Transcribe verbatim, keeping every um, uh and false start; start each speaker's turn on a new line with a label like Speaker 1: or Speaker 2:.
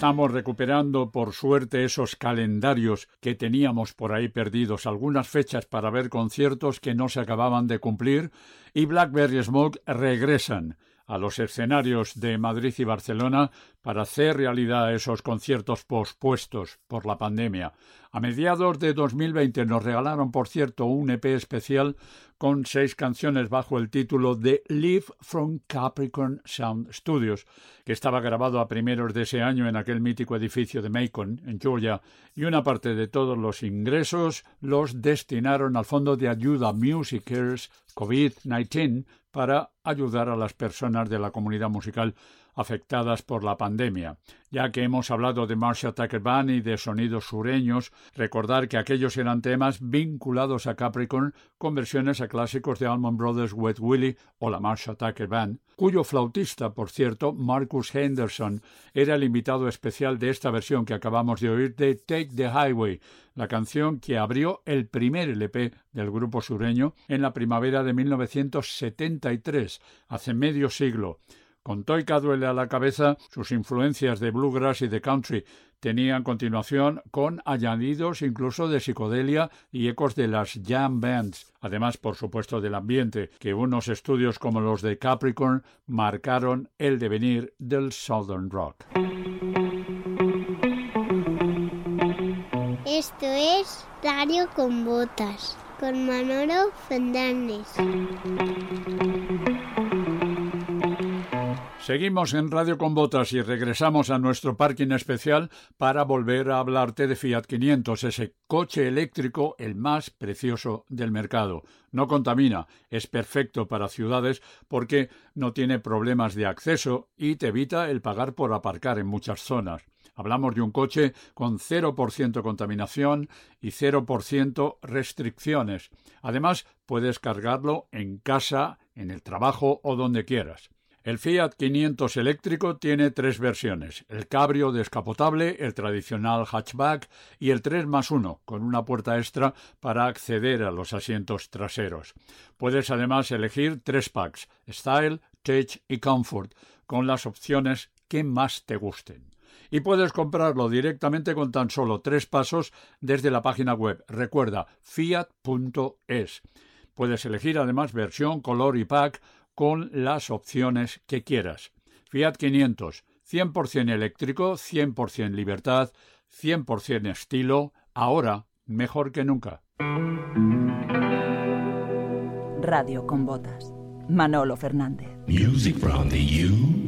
Speaker 1: Estamos recuperando, por suerte, esos calendarios que teníamos por ahí perdidos, algunas fechas para ver conciertos que no se acababan de cumplir, y Blackberry Smoke regresan a los escenarios de Madrid y Barcelona para hacer realidad esos conciertos pospuestos por la pandemia. A mediados de dos mil veinte nos regalaron, por cierto, un E P especial con seis canciones bajo el título de Live from Capricorn Sound Studios, que estaba grabado a primeros de ese año en aquel mítico edificio de Macon, en Georgia, y una parte de todos los ingresos los destinaron al Fondo de Ayuda Musicers COVID diecinueve para ayudar a las personas de la comunidad musical afectadas por la pandemia. Ya que hemos hablado de Marshall Tucker Band y de sonidos sureños, recordar que aquellos eran temas vinculados a Capricorn con versiones a clásicos de Allman Brothers, Wet Willie o la Marshall Tucker Band, cuyo flautista, por cierto, Marcus Henderson, era el invitado especial de esta versión que acabamos de oír de Take the Highway, la canción que abrió el primer L P del grupo sureño en la primavera de mil novecientos setenta y tres, hace medio siglo. Con Toy Cadwell a la cabeza, sus influencias de bluegrass y de country tenían continuación con añadidos incluso de psicodelia y ecos de las jam bands, además, por supuesto, del ambiente, que unos estudios como los de Capricorn marcaron el devenir del Southern Rock.
Speaker 2: Esto es Radio con Botas, con Manolo Fernández.
Speaker 1: Seguimos en Radio con Botas y regresamos a nuestro parking especial para volver a hablarte de Fiat quinientos, ese coche eléctrico el más precioso del mercado. No contamina, es perfecto para ciudades porque no tiene problemas de acceso y te evita el pagar por aparcar en muchas zonas. Hablamos de un coche con cero por ciento contaminación y cero por ciento restricciones. Además, puedes cargarlo en casa, en el trabajo o donde quieras. El Fiat quinientos eléctrico tiene tres versiones, el cabrio descapotable, el tradicional hatchback y el tres más uno, con una puerta extra para acceder a los asientos traseros. Puedes además elegir tres packs, Style, Tech y Comfort, con las opciones que más te gusten. Y puedes comprarlo directamente con tan solo tres pasos desde la página web. Recuerda, fiat punto es. Puedes elegir además versión, color y pack con las opciones que quieras. Fiat quinientos, cien por ciento eléctrico, cien por ciento libertad, cien por ciento estilo, ahora mejor que nunca.
Speaker 3: Radio con Botas, Manolo Fernández.
Speaker 4: Music from the U